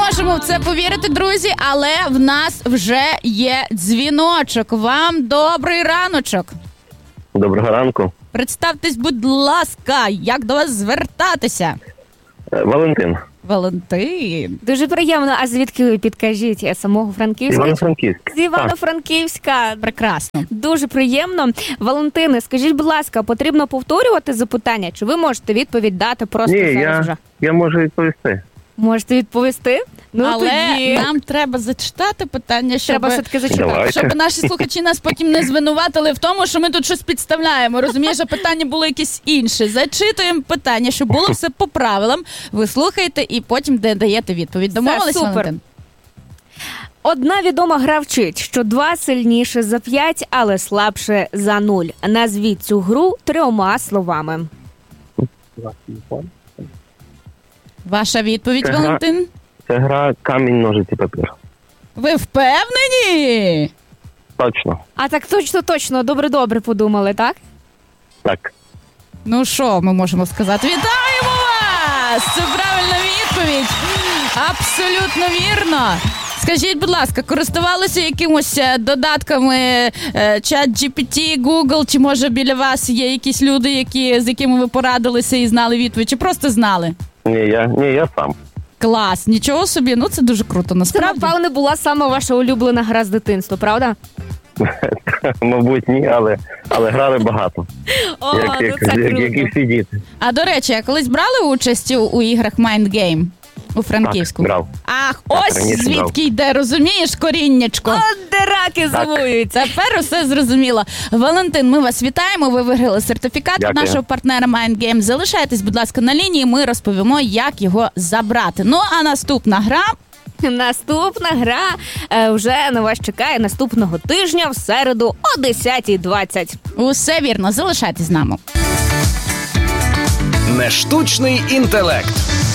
можемо в це повірити, друзі, але в нас вже є дзвіночок. Вам добрий раночок. Доброго ранку. Представтесь, будь ласка, як до вас звертатися? Валентин. Валентин. Дуже приємно. А звідки ви, підкажіть? Я самого Франківська? Івано-Франківськ. З Івано-Франківська. Прекрасно. Дуже приємно. Валентине, скажіть, будь ласка, потрібно повторювати запитання? Чи ви можете відповідь дати просто Ні, зараз вже? я можу відповісти. Можете відповісти? Ну, Але тоді нам треба зачитати питання, щоб... треба все-таки зачитати. Давайте. Щоб наші слухачі нас потім не звинуватили в тому, що ми тут щось підставляємо. Розумієш, а питання було якесь інше. Зачитуємо питання, щоб було все по правилам. Ви слухаєте і потім даєте відповідь. Домовились, супер. Валентин? Одна відома гра вчить, що 2 сильніше за 5, але слабше за 0. Назвіть цю гру 3 словами. Ваша відповідь, Це гра- Валентин? Це гра камінь, ножиці, папір. Ви впевнені? Точно. А так точно, добре подумали, так? Так. Ну що ми можемо сказати? Вітаємо вас! Це правильна відповідь. Абсолютно вірно. Скажіть, будь ласка, користувалися якимось додатками ChatGPT, Google, чи може біля вас є якісь люди, з якими ви порадилися і знали відповідь, чи просто знали? Ні, я сам. Клас, нічого собі, ну це дуже круто, Це, насправді. напевне, була саме ваша улюблена гра з дитинства, правда? Мабуть, ні, але грали багато. О, ну це Як і круто. всі діти. А до речі, а колись брали участь у іграх Mind Game у Франківську? Так, брав. Ах, Так, ось раніше звідки брав. йде, розумієш, коріннячко. От де раки зимують. Тепер усе зрозуміло. Валентин, ми вас вітаємо. Ви виграли сертифікат від Дякую. нашого партнера Mind Game. Залишайтесь, будь ласка, на лінії. Ми розповімо, як його забрати. Ну, а наступна гра... Наступна гра вже на вас чекає наступного тижня в середу о 10:20. Усе вірно. Залишайтесь з нами. Нештучний інтелект.